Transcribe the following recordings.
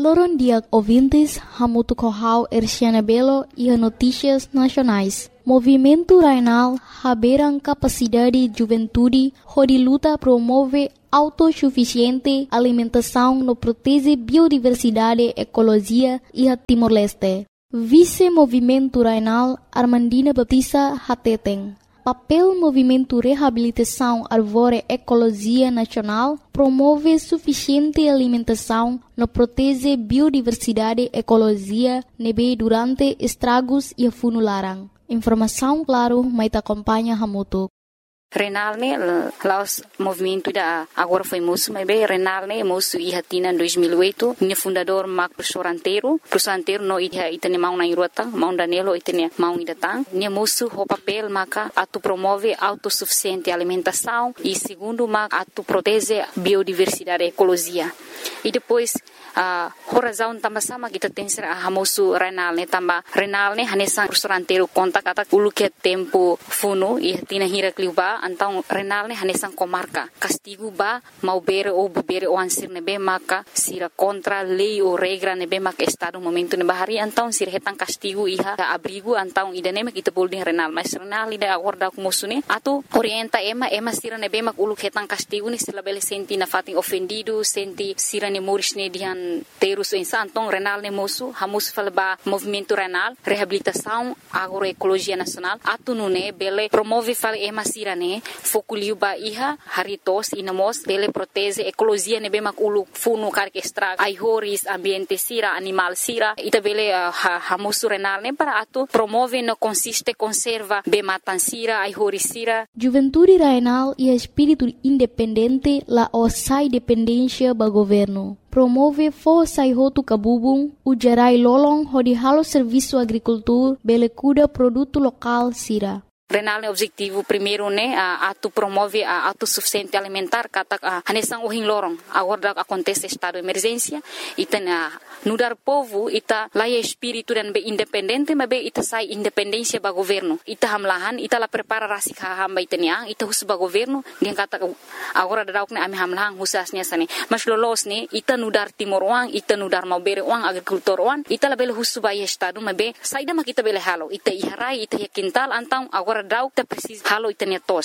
Loron dia ouvintes, Hamutu Kohau Erciana Belo e a Notícias Nacionais. Movimento Rainal haberam capacidade de juventude, onde luta promove autossuficiente alimentação no protege biodiversidade, ecologia e a Timor-Leste. Vice-Movimento Rainal Armandina Batista Hateteng. Papel Movimento Reabilitação Arvore Ecologia Nacional promove suficiente alimentação no protege biodiversidade ecologia nebe durante estragos e funularan. Informação claro, mas acompanha Hamutu. Renal ne laos movimento da agora foi moço, mas bem Renal ne moço e hatina em 2008, minha fundador Marco professor anteiro no itane mau na irota, mau danelo itane mau idatang, minha moço o papel maka atu promove autossuficiente alimentação e segundo maka atu protege biodiversidade ecologia. E depois a razão também sama kita tem ser a moço Renal ne também Renal ne hanesan professor anteiro conta kata ulu que tempo funo e hatina hira kliuba então Renal ne hanesan comarca castigo ba mau bere ou bebere o ansir nebe maka sira contra lei ou regra nebe maka estado momento ne bahari então sira hetang castigo iha abrigo então idane mak kita bolding Renal mas Renal ida acorda com moço ne atu orienta ema sira nebe mak ulu hetang castigo ni sila bele senti na fating ofendido senti sira ne moris ne dihan terus insan então Renal ne moço hamus falba movimento Renal reabilitação agroecologia nacional atu nune bele promove fal ema sira ne fokuliu ba iha haritos inamos bele protege ecologia ne be mak ulu funu kar extra ai horis ambiente sira animal sira ita bele hamusu Renal ne para atu promove no consiste conserva be matan sira ai horis sira Juventude Rainal e espírito independente la osai dependência ba governo promove força e roto cabubung o gerai lolong hodi halo serviço agricultura bele cuida produto local sira Renal ne objetivo primeiro ne atu promove a autossuficiente alimentar kata hanesan ohin lorong agora acontece estado de emergência ita nudar povo ita laia espírito dan be independente mas be ita sai independência ba governo ita hamlahan ita la prepara rasi hamba itania ita hus ba governo dia kata agora dadauk ne ami hamlahan husasnya sane mas lolos ne ita nudar timor wang ita nudar mau bere wang agricultor wang ita la bele hus ba estado mas be saida mak ita bele halo ita iharai ita quintal antang agora dau ita precisa halo ita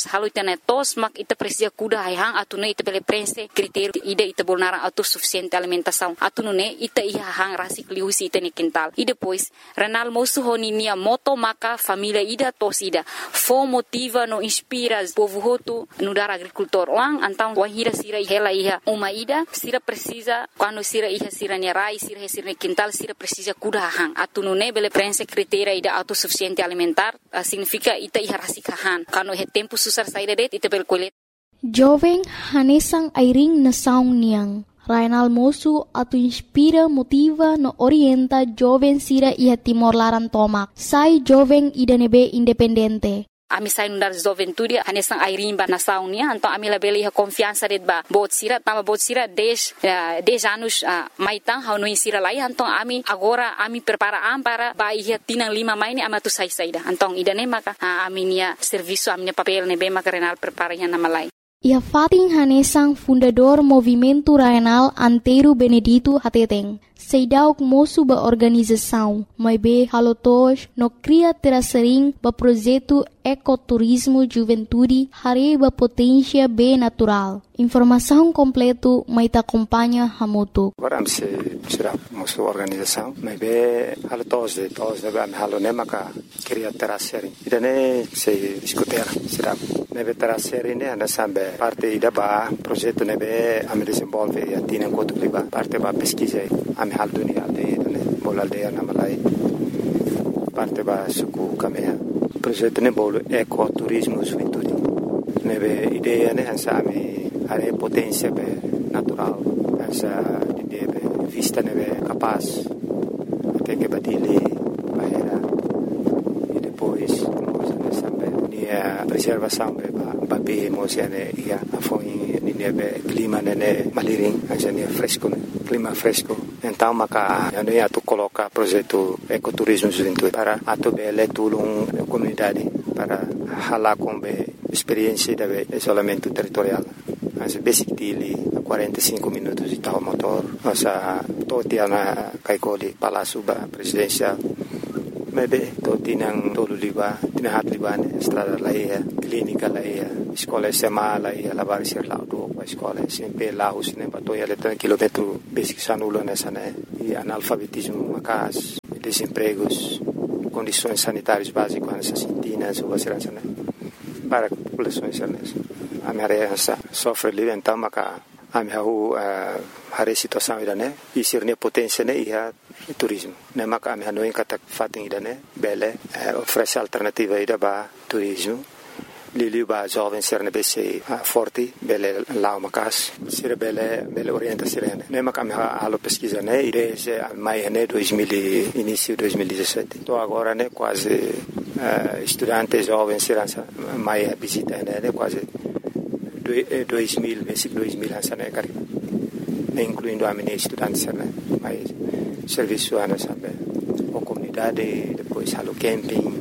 tos mak ita precisa kuda hang atune ita bele prense critério ida ita bolnara autossuficiente alimentação atune ita hang rasik liusi ita ne quintal e depois Renal moço honinia moto maka família ida tos ida fo motiva no inspira povo hotu no dar agricultor wang antang wahira sira hela iha uma ida sira precisa quando sira iha sira ne rai sira ne quintal sira precisa kuda hang atune bele prense critério ida autossuficiente alimentar significa ita iha rasikahan kano he tempo susar saída det ita bel kolet jovem hanesan airing na saung niang Rainal moço atu inspira motiva no orienta jovem sira iha Timor Laran tomak sai jovem ida nebe independente Ami sai nundar juventude hanesan airimba na saunia então ami la bele confiança det ba bot sira 10 anos maitang hau no insira lai então ami agora ami prepara para ba ia tinang 5 mai ni amatu sai saida então idane maka ami nia serviço ami papel ne be maka Renal prepara nya na malai Ia fating hanesang fundador Movimento Rainal Anteiro Benedito Hateteng. Seidauk moço ba organização, mas be halotos no cria terasering ba projeto ecoturismo juventude hare ba potência be natural. Informação completo mai ta acompanha Hamutu. Agora se será moço organização, mas be halotos de ba halone maka cria terasering. Idane se escutar será nebe terasering ne anda sambe parte ida ba projeto nebe ame desenvolve e atina enquanto liba parte ba pesquisa ame halduni aldeia bola aldeia na malai parte ba suku kamea projeto ne bolo ecoturismo juventude nebe ideia ne hansa ame are potência be natural hansa ideia be vista nebe capaz até que badile bahera e depois a preservação ba be mosiane ia afoi nebe clima nene maliring hansa fresco clima fresco então maka yani atu coloca projeto ecoturismo juventude para atu bele tulung comunidade para hala com be experiência de isolamento territorial as basic dele 45 minutos de tal motor. Nossa, todo dia na Kaikoli, Palácio Presidencial. Maybe todo tinang tolo liba, tinahat liba ne, estrada laia, clínica laia, escola SMA laia, lavar ser lá do a escola, sempre lá os ne patoia letra quilômetro basic sanulo nessa né, e analfabetismo macas, desempregos, condições sanitárias básicas nessas sintinas ou assim né, para populações nessa. A minha área sofre livre então maca a minha a situação ida né, e ser ne potência né e a turismo. Ne maka a minha noin kata fating ida né, bele oferece alternativa ida ba turismo. Lili ba jovem ser ne bese forte bele lá macas ser bele orienta ser ne maka a minha alo pesquisa né e desde maio né 2000 início 2017. Tô agora né quase estudante jovem ser maio visita né quase 2000, basic 2000 essa né cara, incluindo a minha estudante né, mas serviço ana sabe, a comunidade depois halo camping,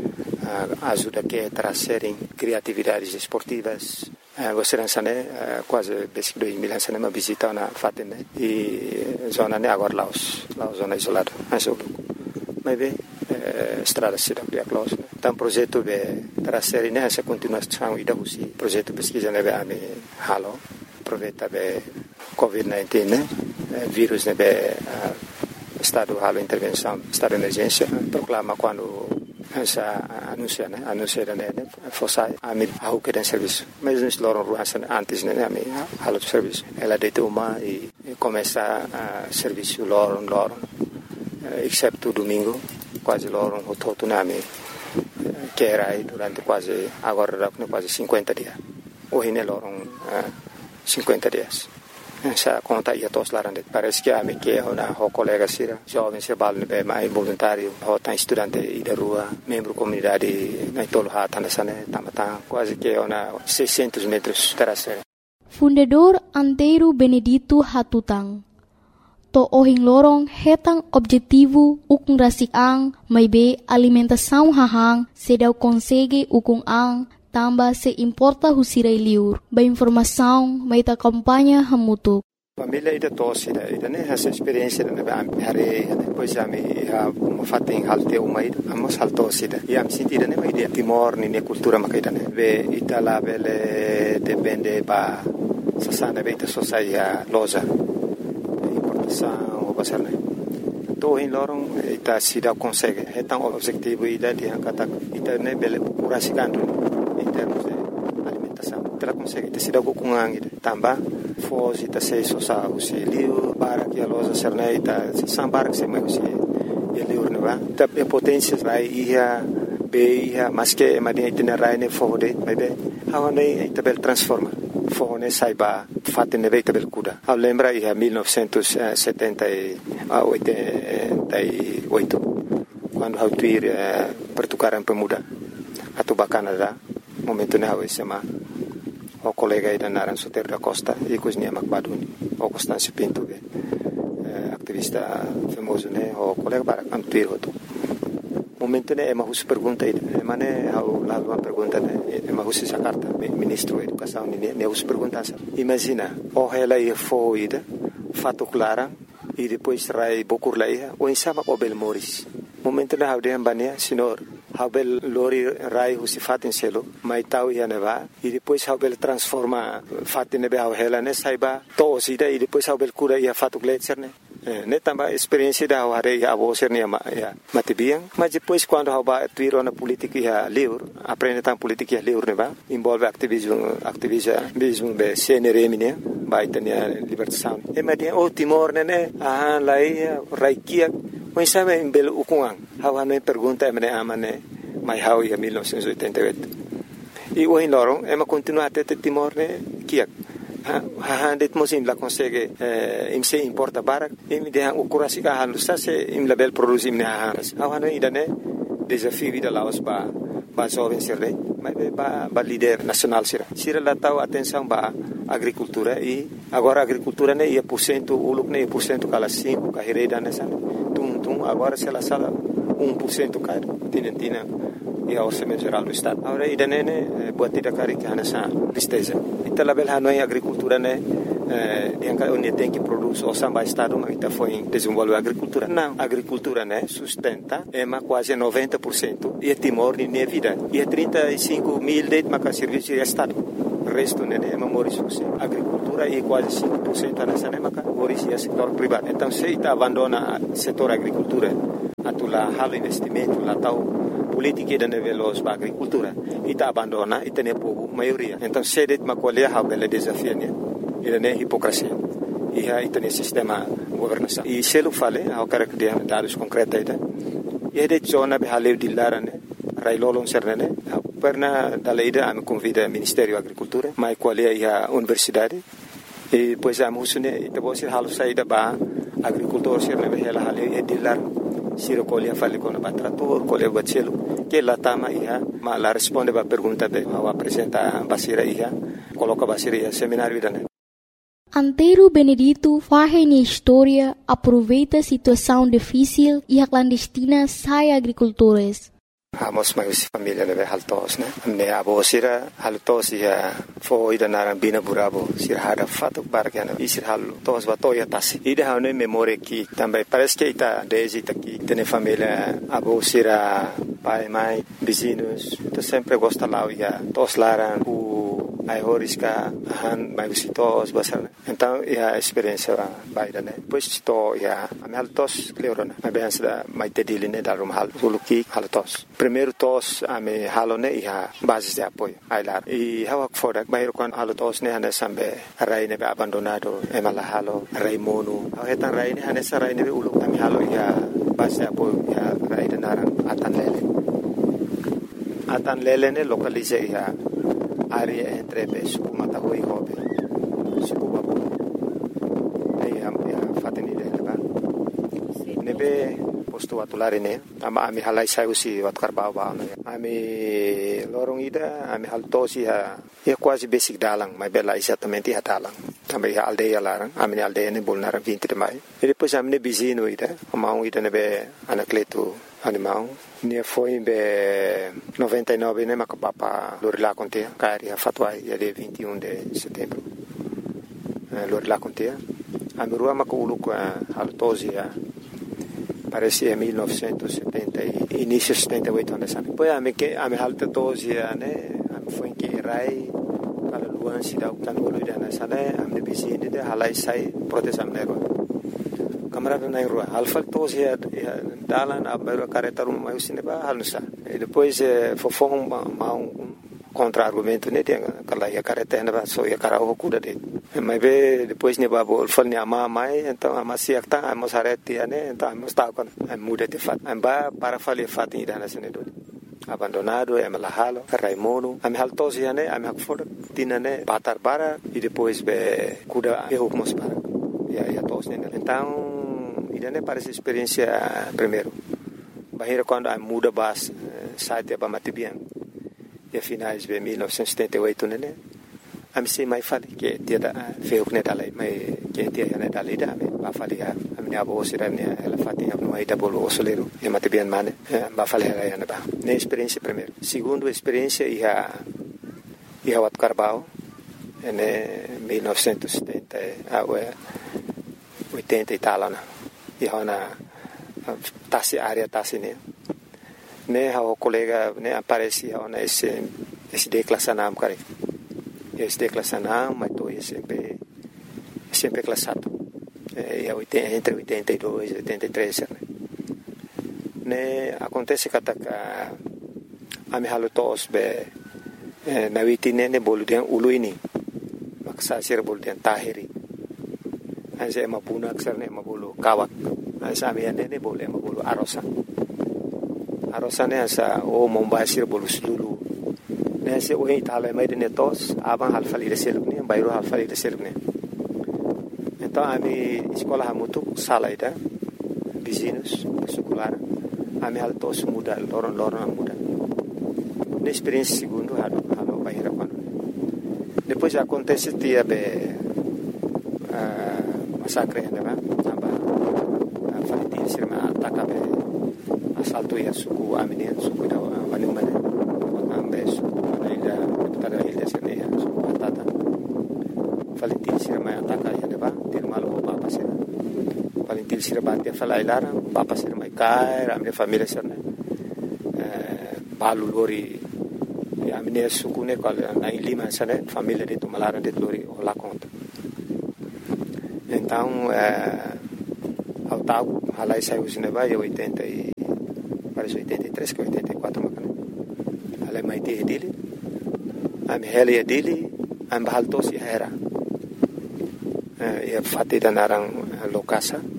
ajuda que trazerem criatividades esportivas, você né quase basic 2000 essa né uma visita na fatem né e zona né agora Laos zona isolada, mas bem estrada cidade de Laos. Então projeto de trazer nessa continuação e da usi projeto pesquisa nebe a halo aproveita be COVID-19 né vírus nebe estado halo intervenção estado de emergência proclama quando essa anuncia né força a mim a que tem serviço mas nós loram ruança antes né a mim halo serviço ela deita uma e começa a serviço loram exceto domingo quase loram o todo na mim que era aí durante quase 50 dias. Hoje ne loram 50 dias. Essa conta ia todos lá dentro. Parece que a mim que é uma colega sira, jovem se bal ne mais voluntário, tá estudante e da rua, membro comunidade na tolo hata nessa né, tamata quase que é uma 600 metros terraceira. Fundador Antero Benedito Hatutang. To ohing lorong hetang objetivo ukung rasik ang may be alimentação hahang sedau consegue ukung ang tamba se importa husirai liur ba informação may ta kampanya hamutuk. Família ida tosida ida né essa experiência da hare depois a me uma fatem halte uma ida amos haltosida e am sentida né uma ideia Timor ne cultura makaida né ve itala vele depende ba sasana beita sociedade loja o pasar né to em lorong ita sida consegue é tão objetivo ida de kata ita né bele curasicando em termos de alimentação ela consegue ita sida com ida tamba foz ita se social se liu para que a loja ser né ita sambar que se mais se liu né va ita potência vai ia be ia mas que madinha ita rai né fode vai be hawa né ita bel transforma fone saiba fatte ne veita bel cuda. Lembra in 1988 quando hautuir pertukaran pemuda atau Canada momento ne hawe sema o colega ida naran Soter da Costa e cosnia Macbaduni o Constâncio Pinto activista famoso ne o colega para amtuir hoto momento ne ema hus pergunta ida mane hau la uma pergunta ne ema hus essa carta ministro da educação ne hus pergunta imagina o ela ia foida fato clara e depois rai bokur laia o insama o bel moris momento ne hau de ambania senhor hau bel lori rai hus fatin selo mai tau ia neva e depois hau bel transforma fatin ne hau ela ne saiba to sida e depois hau bel cura ia fato gletser ne também experiência da hare a você ne matibiang mas depois quando haba tuiro na política livre aprende tam política livre ne ba envolve ativismo be CNRM ne ba itania libertação e madia o Timor ne lai raikia mas sabe em belo ukuang hawa ne pergunta me amane mai hau ia 1988 e o em lorong ema continua até Timor ne kiak det mosim la consegue im se importa barak im de o kurasi ka halu sa se im label produzim ne haras awano idane desafio vida Laos ba jovem serrei mas ba líder nacional sira la tau atenção ba agricultura e agora agricultura ne ia % uluk ne % kala 5 ka hereda ne san tum agora se la sala 1% ka tina e ao orçamento geral do estado agora idane ne buat tidak kari kana sa tristeza ita label hanoi agricultura ne onde tem que produzir o samba estado, mas está foi desenvolver a agricultura. Não, a agricultura, né, sustenta quase 90% e é Timor de minha vida. E é 35 mil de serviço de estado. O resto, né, é Maurício. A agricultura é quase 5% nessa, né, Maurício é setor privado. Então, se está abandona o setor agricultura, a tu lá halo investimento, lá tal política de nível para agricultura, e está abandona e tem povo maioria. Então, se de uma colher há bela desafio, né, e é hipocrisia. E aí tem sistema governação. E se eu falei, eu quero que dê dados concretos, e de zona behaleu de lara, né, Railolong Sernene, pernah dalaida a me convida ao Ministério da Agricultura, mas qual é a universidade, e depois a musune, e depois halo saída ba agricultor Sernene ela halo é de lar, siro colhe fale com o trator, colhe bacelo, que lá tama ia, mas lá responde ba pergunta be, ao apresentar basira ia, coloca basira ia seminário da. Antero Benedito faz na história, aproveita a situação difícil e a clandestina sai agricultores. Amos mais família leve haltos, né? Me abo sira haltos ia foi da narambina burabo sira hada fato bargana e sira haltos batoya tasi. Ida hane memória que também parece que está desde aqui tem família abo sira pai mãe vizinhos, tu sempre gosta lá ia tos laran ai horisca han mai visitos basar. Então a experiência baida, né? Pois to ia am haltos cleorona. Mas bem da mai tediline da rum hal suluki haltos. Primeiro tos ame halone ia basis de apoio ai lar. E hawak fodak bayro kon halotos ne hane sambe rai ne abandonado emala halo rai monu. Hetan rai ne hane sarai ne ulu ame halo ia basis de apoio ia rai de narang atan lele. Atan lele ne localize ia área entre suku matahui hobe suku babu ai am ya fateni de ba nebe posto atulare ne ama ami halai sai usi wat karbau ba ami lorong ida ami haltosi ha e quase basic dalang mai bela exatamente ha dalang também a aldeia larang ami aldeia ne bolnar 20 de mai e depois ami ne bizino ida amau ida nebe anacleto animal ne foi em 99 né macapapa lorila conte cari a fatuai de 21 de setembro lorila conte a mirua maculu com a haltosia parecia 1970 início 78 anos depois a me que a me haltosia né a foi que rai para luan se dá o canolo de nessa né a me bizine de halai sai proteção nero camarada na rua alfa tosia dalan abero caretarum mais cineba halsa e depois fofong contra argumento ne tem aquela ia caretena ba so ia carao cuda de mas be depois ne babo falni ama mai então ama siakta ama sareti ne então ama sta con muda de fat amba para fali fat ida na sene do abandonado é malahalo raimono am haltosia ne am hakfor tinane batar bara e depois be cuda e hukmos para ia tos ne então idane parece experiência primeiro bahira quando a muda bas site ba matibian e finais de 1978 né a me sei mais fale que dia da feu que dalai mai que dia né dalai da me ba fale a minha avó será né ela fatinha no aí da bolo osoleiro e matibian mane ba fale ela né ba né experiência primeiro segundo experiência ia wat Carbau né 1970 a 80 e tal né e hona tasi área tasi ne o colega ne aparece hona esse declassanam cara esse declassanam mas tô sempre classado é 80 entre 82 e 83 ne acontece que a me halo tos be na witine ne boludian uluini maksa sir boludian tahiri anse mapuna ksarne mabulu kawak ansa miane boleh mabulu arosane ansa o mombasir bolu sulu nese o itala mai de netos aban halfali de selubne bayro halfali de selubne então ami escola hamutu salaida vizinhos secular ami haltos muda loron muda na experiência segundo halo bahira quando depois acontece dia be massacre né aba falitin sirma atakabe asalto ya suku amine suku da wanumane ambe suku ida tada ilha sirne suku patata falitin sirma ataka palintil sira batia falai lara papa sira mai kai ra minha família sira balu lori a minha suku ne qual na lima sana família de Tumalara de lori lá conta então ao tal alai saiu cinema e 80 e parece 83 que 84 macana alai mai te dele am heli dele am bahaltos e era e fati danarang lokasa